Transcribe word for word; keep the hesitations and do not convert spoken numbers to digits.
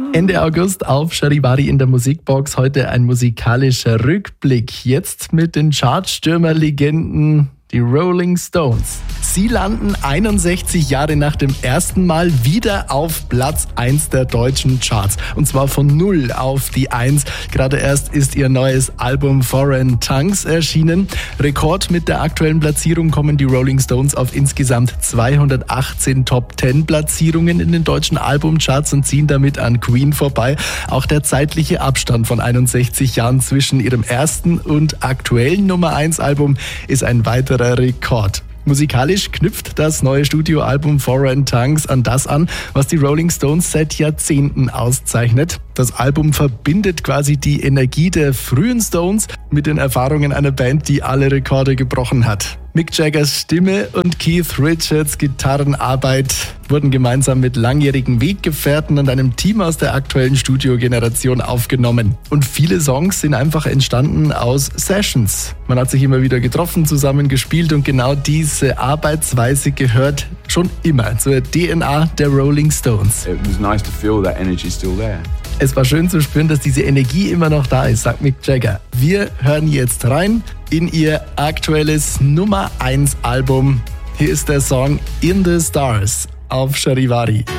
Ende August auf Charivari in der Musikbox. Heute ein musikalischer Rückblick. Jetzt mit den Chartstürmer-Legenden, die Rolling Stones. Sie landen einundsechzig Jahre nach dem ersten Mal wieder auf Platz eins der deutschen Charts. Und zwar von null auf die eins. Gerade erst ist ihr neues Album Foreign Tongues erschienen. Rekord mit der aktuellen Platzierung kommen die Rolling Stones auf insgesamt zweihundertachtzehn Top-zehn-Platzierungen in den deutschen Albumcharts und ziehen damit an Queen vorbei. Auch der zeitliche Abstand von einundsechzig Jahren zwischen ihrem ersten und aktuellen Nummer eins Album ist ein weiterer Rekord. Musikalisch knüpft das neue Studioalbum Foreign Tongues an das an, was die Rolling Stones seit Jahrzehnten auszeichnet. Das Album verbindet quasi die Energie der frühen Stones mit den Erfahrungen einer Band, die alle Rekorde gebrochen hat. Mick Jaggers Stimme und Keith Richards Gitarrenarbeit wurden gemeinsam mit langjährigen Weggefährten und einem Team aus der aktuellen Studiogeneration aufgenommen. Und viele Songs sind einfach entstanden aus Sessions. Man hat sich immer wieder getroffen, zusammen gespielt und genau diese Arbeitsweise gehört schon immer zur D N A der Rolling Stones. It was nice to feel that energy still there. Es war schön zu spüren, dass diese Energie immer noch da ist, sagt Mick Jagger. Wir hören jetzt rein in ihr aktuelles Nummer eins Album. Hier ist der Song In the Stars auf Charivari.